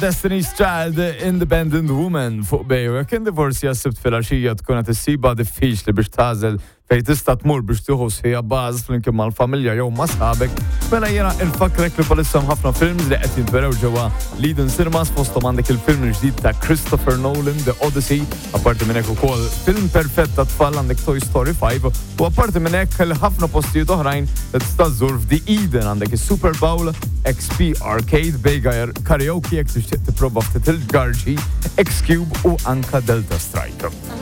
Destiny's Child, Independent Woman fuq bejwek, kien divorzi għassibt fil-axija tkun għat issiba diffiċli biex tażel fej tista' tmur biex tieħu sħija baż flimkien mal-familja jew ma' sħabek, mela jiena infakrek li bħalissa ħafna films li qed jintberew ġewwa Leiden Cinemas fosthom għandek il-film il-ġdid ta' Christopher Nolan, The Odyssey, apparti minn hekk ukoll film perfett ta' tfal għandek Toy Story 5 u apparti minn hekk ħafna postijiet oħrajn li tista' żżur f'The Eden għandek is-Super Bowl, XP Arcade, Bejgajer Karaoke jekk tixtieq tipprova ftit il-Garġi, X-Cube u anka Delta Strike.